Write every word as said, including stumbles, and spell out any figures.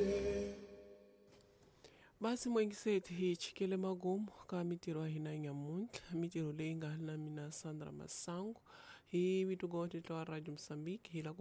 Basi mwengisethi hi chikele magumu ka mitiro hina nyamuntlha mitiro leyi nga na mina Sandra Masangu hi vitugote twa Radio Msambiki hila